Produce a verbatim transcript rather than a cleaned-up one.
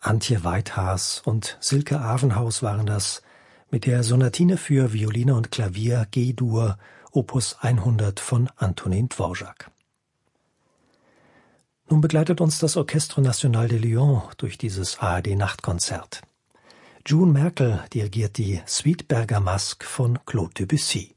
Antje Weithaas und Silke Avenhaus waren das mit der Sonatine für Violine und Klavier G-Dur Opus hundert von Antonin Dvorak. Nun begleitet uns das Orchestre National de Lyon durch dieses A R D-Nachtkonzert. June Merkel dirigiert die Suite Bergamasque von Claude Debussy.